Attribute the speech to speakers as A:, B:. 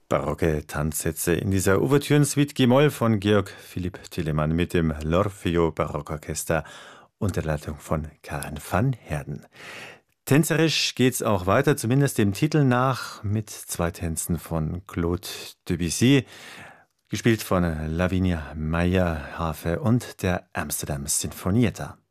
A: Barocke Tanzsätze in dieser Ouvertüren-Suite G-Moll von Georg Philipp Telemann mit dem L'Orfeo Barockorchester unter Leitung von Karen van Heerden. Tänzerisch geht's auch weiter, zumindest dem Titel nach, mit zwei Tänzen von Claude Debussy, gespielt von Lavinia Meijer-Hafe und der Amsterdam Sinfonietta.